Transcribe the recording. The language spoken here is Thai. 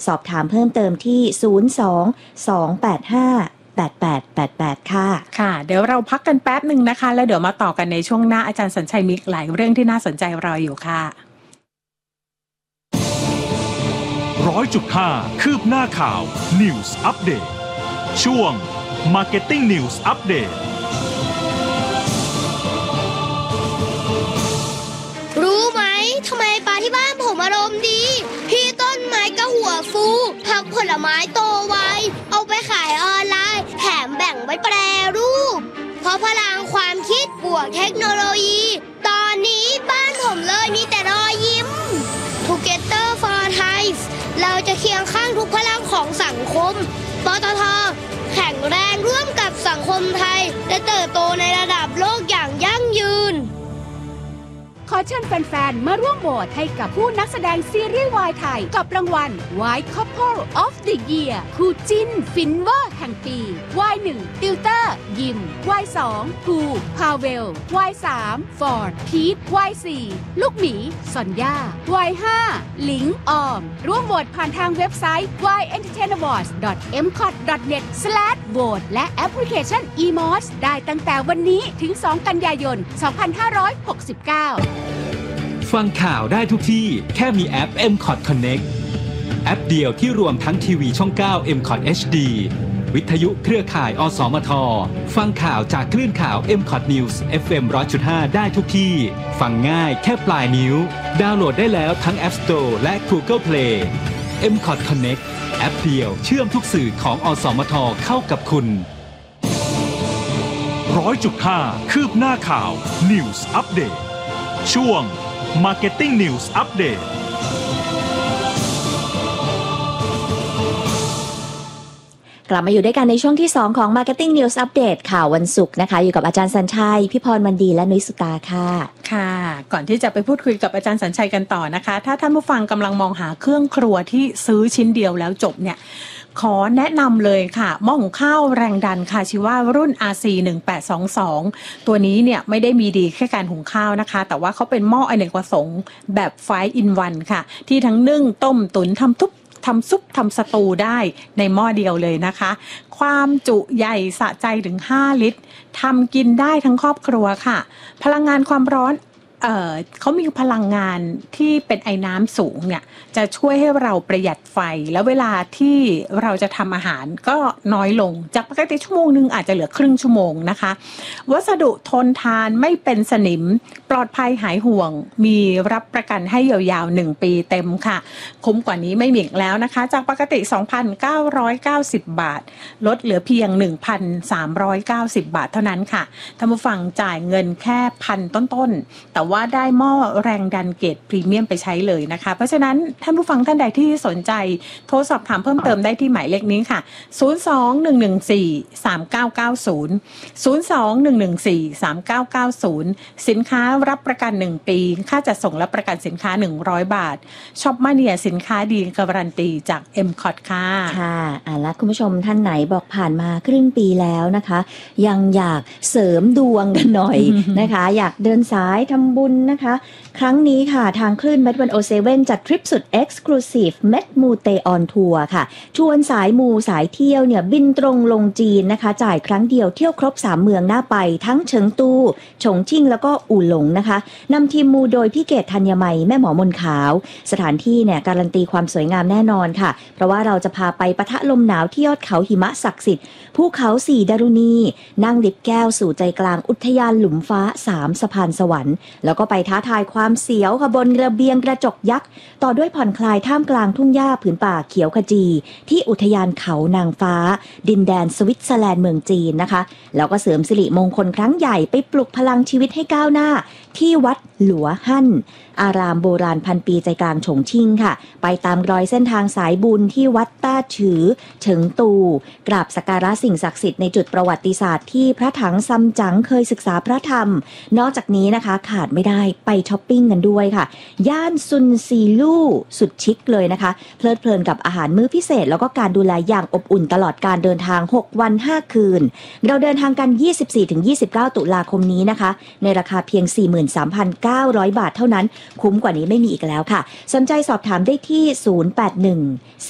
สอบถามเพิ่มเติมที่02-285-8888ค่ะค่ะเดี๋ยวเราพักกันแป๊บนึงนะคะแล้วเดี๋ยวมาต่อกันในช่วงหน้าอาจารย์สัญชัยมีหลายเรื่องที่น่าสนใจรออยู่ค่ะ 100.5 คืบหน้าข่าว News Update ช่วง Marketing News Update รู้ไหมทำไมปลาที่บ้านผมอารมณ์ดีพี่ต้นไม้ก็หัวฟูผักผลไม้โตไวเอาไปขายออนไลน์แถมแบ่งไว้แปรรูปเพราะพลังความคิดบวกเทคโนโลยีตอนนี้บ้านผมเลยมีแต่รอยยิ้ม Together for Thai เราจะเคียงข้างทุกพลังของสังคมปตท.แข็งแรงร่วมกับสังคมไทยและเติบโตในระดับโลกอย่างยั่งยืนขอเชิญแฟนๆมาร่วมโหวตให้กับผู้นักแสดงซีรีส์วายไทยกับรางวัล White Couple of the Year คู่จิ้นฟินเวอร์แห่งปี Y1 ติวเตอร์ยิม Y2 ภูพาเวล Y3 ฟอร์ดพีท Y4 ลูกหมีซอนย่า Y5 หลิงออมร่วมโหวตผ่านทางเว็บไซต์ yentertainawards.mcot.net/vote และแอปพลิเคชัน eMOS ได้ตั้งแต่วันนี้ถึง 2 กันยายน 2569 ฟังข่าวได้ทุกที่แค่มีแอป MCOT Connect แอปเดียวที่รวมทั้งทีวีช่อง 9 MCOT HD วิทยุเครือข่ายอสมทฟังข่าวจากคลื่นข่าว MCOT News FM 100.5 ได้ทุกที่ฟังง่ายแค่ปลายนิ้วดาวน์โหลดได้แล้วทั้ง App Store และ Google Play MCOT Connect แอปเดียวเชื่อมทุกสื่อของอสมทเข้ากับคุณ 100.5 คืบหน้าข่าว News Update ช่วง Marketing News Update กลับมาอยู่ด้วยกันในช่วงที่2ของ Marketing News Update ข่าววันศุกร์นะคะอยู่กับอาจารย์สัญชัยพี่พรวันดีและนุ้ยสุตาค่ะค่ะก่อนที่จะไปพูดคุยกับอาจารย์สัญชัยกันต่อนะคะถ้าท่านผู้ฟังกำลังมองหาเครื่องครัวที่ซื้อชิ้นเดียวแล้วจบเนี่ยขอแนะนำเลยค่ะหม้อหุงข้าวแรงดันค่ะชื่อว่ารุ่น RC 1822ตัวนี้เนี่ยไม่ได้มีดีแค่การหุงข้าวนะคะแต่ว่าเขาเป็นหม้ออเนกประสงค์แบบ5 in 1ค่ะที่ทั้งนึ่งต้มตุ๋นทำซุปทำสตูได้ในหม้อเดียวเลยนะคะความจุใหญ่สะใจถึง5 ลิตรทำกินได้ทั้งครอบครัวค่ะพลังงานความร้อนเขามีพลังงานที่เป็นไอ้น้ำสูงเนี่ยจะช่วยให้เราประหยัดไฟแล้วเวลาที่เราจะทำอาหารก็น้อยลงจากปกติชั่วโมงนึงอาจจะเหลือครึ่งชั่วโมงนะคะวัสดุทนทานไม่เป็นสนิมปลอดภัยหายห่วงมีรับประกันให้ยาวๆ1 ปีเต็มค่ะคุ้มกว่านี้ไม่มีอีกแล้วนะคะจากปกติ 2,990 บาทลดเหลือเพียง 1,390 บาทเท่านั้นค่ะท่านผู้ฟังจ่ายเงินแค่พันต้นๆแต่ว่าได้หม้อแรงดันเกรดพรีเมียมไปใช้เลยนะคะเพราะฉะนั้นท่านผู้ฟังท่านใดที่สนใจโทรสอบถามเพิ่มเติมได้ที่หมายเลขนี้ค่ะ02-114-3990 02-114-3990สินค้ารับประกัน1 ปีค่าจัดส่งและประกันสินค้า100 บาทช็อปมาเนียสินค้าดีการันตีจาก MCOT ค่ะค่ะแล้วคุณผู้ชมท่านไหนบอกผ่านมาครึ่งปีแล้วนะคะยังอยากเสริมดวงกันหน่อย นะคะอยากเดินสายทำบุญนะคะครั้งนี้ค่ะทางคลื่น Med107 จัดทริปสุด Exclusive Med Mute on Tour ค่ะชวนสายมูสายเที่ยวเนี่ยบินตรงลงจีนนะคะจ่ายครั้งเดียวเที่ยวครบ3 เมืองน่าไปทั้งเฉิงตูฉงชิ่งแล้วก็อู่หลงนะคะนำทีมมูโดยพี่เกศธัญมัยแม่หมอมนขาวสถานที่เนี่ยการันตีความสวยงามแน่นอนค่ะเพราะว่าเราจะพาไปปะทะลมหนาวที่ยอดเขาหิมะศักดิ์สิทธิ์ภูเขา4ดารุณีนั่งดิบแก้วสู่ใจกลางอุทยานหลุมฟ้า3สะพานสวรรค์แล้วก็ไปท้าทายความเสียวค่ะบนระเบียงกระจกยักษ์ต่อด้วยผ่อนคลายท่ามกลางทุ่งหญ้าผืนป่าเขียวขจีที่อุทยานเขานางฟ้าดินแดนสวิตเซอร์แลนด์เมืองจีนนะคะแล้วก็เสริมสิริมงคลครั้งใหญ่ไปปลุกพลังชีวิตให้ก้าวหน้าที่วัดหลัวหั่นอารามโบราณพันปีใจกลางฉงชิ่งค่ะไปตามรอยเส้นทางสายบุญที่วัดต้าฉือเฉิงตูกราบสักการะสิ่งศักดิ์สิทธิ์ในจุดประวัติศาสตร์ที่พระถังซัมจั๋งเคยศึกษาพระธรรมนอกจากนี้นะคะขาดไม่ได้ไปช้อปปิ้งกันด้วยค่ะย่านซุนซีลู่สุดชิคเลยนะคะเพลิดเพลินกับอาหารมื้อพิเศษแล้วก็การดูแลอย่างอบอุ่นตลอดการเดินทาง6 วัน 5 คืนเราเดินทางกัน 24-29 ตุลาคมนี้นะคะในราคาเพียง 43,900 บาทเท่านั้นคุ้มกว่านี้ไม่มีอีกแล้วค่ะสนใจสอบถามได้ที่